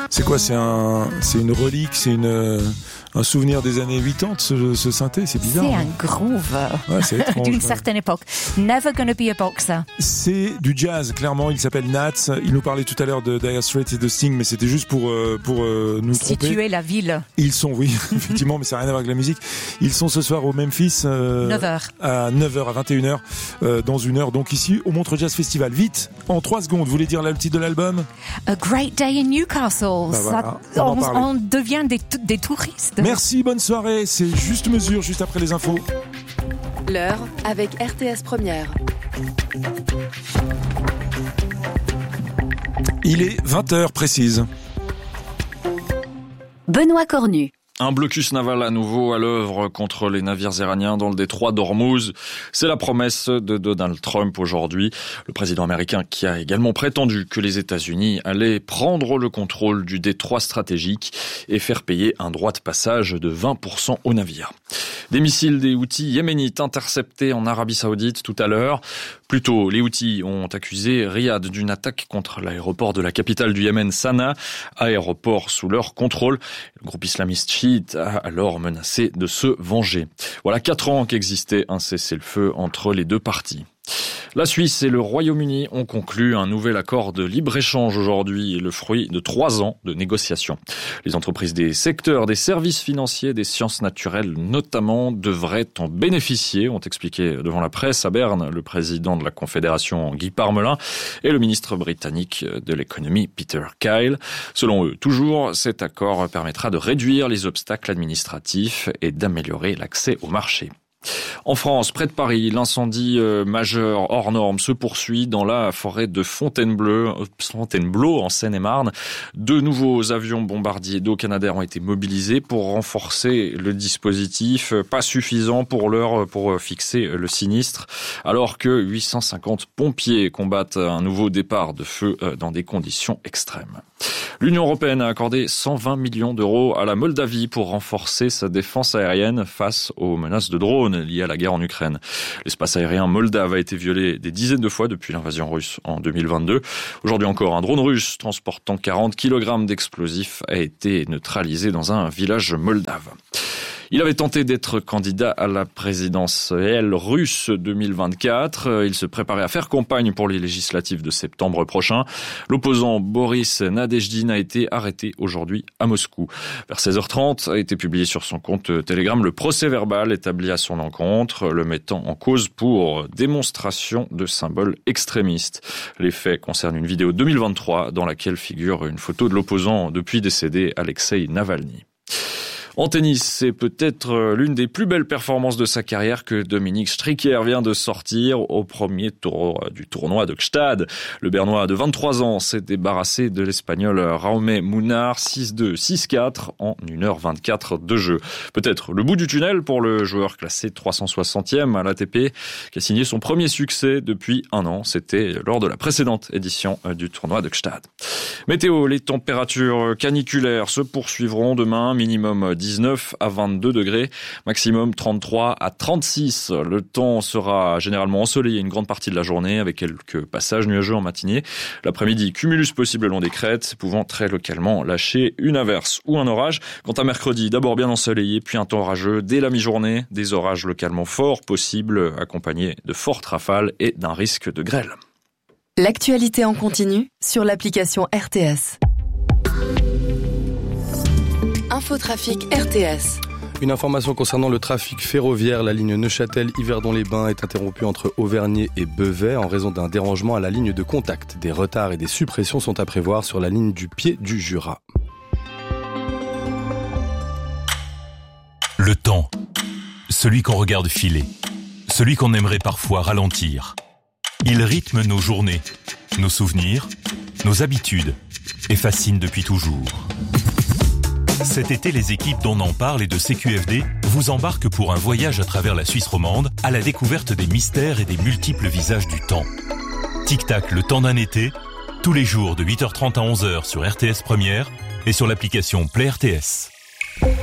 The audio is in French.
C'est quoi, c'est une relique, c'est un souvenir des années 80, ce synthé, c'est bizarre. C'est un groove c'est étrange, d'une certaine époque. Never gonna be a boxer. C'est du jazz, clairement. Il s'appelle Nats. Il nous parlait tout à l'heure de Dire Straits et de Sting, mais c'était juste pour nous tromper. Situer la ville. Ils sont, oui, effectivement, mais ça n'a rien à voir avec la musique. Ils sont ce soir au Memphis 9h. À 9h, à 21h, dans une heure. Donc ici, au Montreux Jazz Festival. Vite, en 3 secondes, vous voulez dire le titre de l'album? A Great Day in Newcastle. Voilà, on devient des touristes. Merci, bonne soirée. C'est Juste Mesure, juste après les infos. L'heure avec RTS Première. Il est 20h précise. Benoît Cornu. Un blocus naval à nouveau à l'œuvre contre les navires iraniens dans le détroit d'Ormuz. C'est la promesse de Donald Trump aujourd'hui. Le président américain qui a également prétendu que les États-Unis allaient prendre le contrôle du détroit stratégique et faire payer un droit de passage de 20% aux navires. Des missiles des Houthis yéménites interceptés en Arabie Saoudite tout à l'heure. Plus tôt, les Houthis ont accusé Riyad d'une attaque contre l'aéroport de la capitale du Yémen, Sanaa, aéroport sous leur contrôle. Le groupe islamiste chiite a alors menacé de se venger. Voilà 4 ans qu'existait un cessez-le-feu entre les deux parties. La Suisse et le Royaume-Uni ont conclu un nouvel accord de libre-échange aujourd'hui, le fruit de 3 ans de négociations. Les entreprises des secteurs des services financiers, des sciences naturelles notamment, devraient en bénéficier, ont expliqué devant la presse à Berne le président de la Confédération Guy Parmelin et le ministre britannique de l'économie Peter Kyle. Selon eux, toujours, cet accord permettra de réduire les obstacles administratifs et d'améliorer l'accès au marché. En France, près de Paris, l'incendie majeur hors norme se poursuit dans la forêt de Fontainebleau en Seine-et-Marne. 2 nouveaux avions bombardiers d'eau Canadair ont été mobilisés pour renforcer le dispositif, pas suffisant pour l'heure pour fixer le sinistre, alors que 850 pompiers combattent un nouveau départ de feu dans des conditions extrêmes. L'Union européenne a accordé 120 millions d'euros à la Moldavie pour renforcer sa défense aérienne face aux menaces de drones liées à la guerre en Ukraine. L'espace aérien moldave a été violé des dizaines de fois depuis l'invasion russe en 2022. Aujourd'hui encore, un drone russe transportant 40 kg d'explosifs a été neutralisé dans un village moldave. Il avait tenté d'être candidat à la présidentielle russe 2024. Il se préparait à faire campagne pour les législatives de septembre prochain. L'opposant Boris Nadejdin a été arrêté aujourd'hui à Moscou. Vers 16h30 a été publié sur son compte Telegram le procès-verbal établi à son encontre, le mettant en cause pour démonstration de symboles extrémistes. Les faits concernent une vidéo 2023 dans laquelle figure une photo de l'opposant depuis décédé Alexei Navalny. En tennis, c'est peut-être l'une des plus belles performances de sa carrière que Dominique Stricker vient de sortir au premier tour du tournoi de Gstad. Le Bernois de 23 ans s'est débarrassé de l'Espagnol Raume Munar 6-2, 6-4 en 1h24 de jeu. Peut-être le bout du tunnel pour le joueur classé 360e à l'ATP qui a signé son premier succès depuis 1 an. C'était lors de la précédente édition du tournoi de Gstad. Météo, les températures caniculaires se poursuivront demain, minimum 19 à 22 degrés, maximum 33 à 36. Le temps sera généralement ensoleillé une grande partie de la journée avec quelques passages nuageux en matinée. L'après-midi, cumulus possible le long des crêtes, pouvant très localement lâcher une averse ou un orage. Quant à mercredi, d'abord bien ensoleillé, puis un temps orageux dès la mi-journée. Des orages localement forts possibles, accompagnés de fortes rafales et d'un risque de grêle. L'actualité en continu sur l'application RTS. Infotrafic RTS. Une information concernant le trafic ferroviaire. La ligne Neuchâtel-Yverdon-les-Bains est interrompue entre Auvergnat et Beauvais en raison d'un dérangement à la ligne de contact. Des retards et des suppressions sont à prévoir sur la ligne du Pied du Jura. Le temps. Celui qu'on regarde filer. Celui qu'on aimerait parfois ralentir. Il rythme nos journées, nos souvenirs, nos habitudes et fascine depuis toujours. Cet été, les équipes d'On en parle et de CQFD vous embarquent pour un voyage à travers la Suisse romande à la découverte des mystères et des multiples visages du temps. Tic-tac, le temps d'un été, tous les jours de 8h30 à 11h sur RTS Première et sur l'application Play RTS.